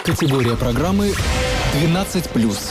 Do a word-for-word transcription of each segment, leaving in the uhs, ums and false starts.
Категория программы двенадцать плюс.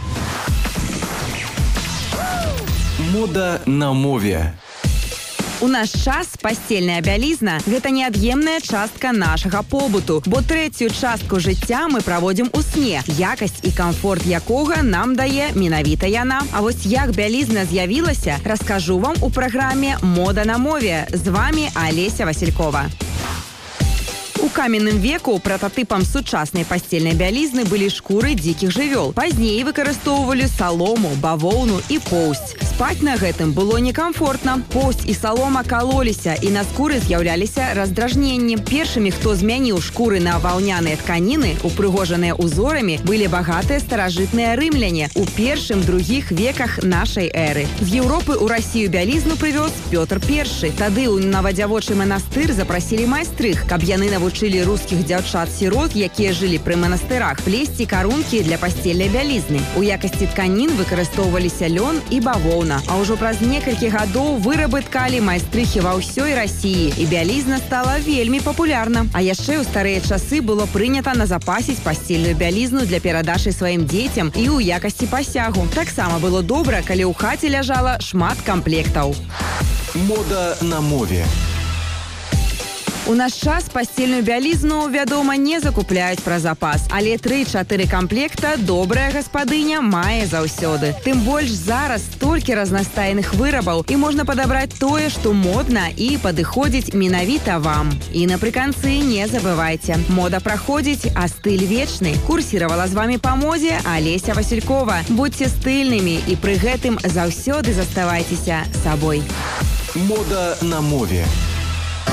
Мода на мове. У наш час пастельная бялізна – гэта неад'емная частка нашага побыту, бо трэцюю частку жыцця мы праводзім у сне, якасць і камфорт якога нам дае менавіта яна. А вось як бялізна з'явілася, раскажу вам у праграме «Мода на мове». З вами Олеся Василькова. У каменным веку прототипам сучаснай пастельнай бялізны былі шкуры дзікіх жывёл. Пазней выкарыстоўвалі салому, бавоўну і поўсць. Спаць на гэтым было некамфортна. Поўсць і салома калоліся, і на скуры з'яўляліся раздражненні. Першымі, хто змяніў шкуры на ваўняныя тканіны, упрыгожаныя узорамі, былі багатыя старажытныя рымляне у першым другіх веках нашай эры. З Еўропы ў Расію бялізну прывёз Пётр Першы. Тады ў навадзявочы манастыр запрасілі майстрых, каб яны навучылі рускіх дзяўчат-сірот, якія жылі пры манастырах, плесці карункі для пастельнай бялізны. У якасці тканін выкарыстоўваліся лён і бавоўна. А ўжо праз некалькі гадоў вырабы ткалі майстрыхі ва ўсёй Расіі, і бялізна стала вельмі папулярна. А яшчэ ў старыя часы было прынята назапасіць пастельную бялізну для перадачы сваім дзецям і ў якасці пасягу. Таксама было добра, калі ў хаце ляжала шмат камплектаў. Мода на мове. У наш час пастельную бялізну, вядома, не закупляюць пра запас, але тры-чатыры комплекта добрая гаспадыня мае заўсёды. Тым больш зараз столькі разнастайных вырабаў, і можна падабраць тое, што модна і падыходзіць менавіта вам. І напрыканцы не забывайце, мода праходзіць, а стыль вечны. Курсіравала з вами па модзе Олеся Василькова. Будьце стыльнымі і пры гэтым заўсёды заставайцеся сабой. Мода на мове.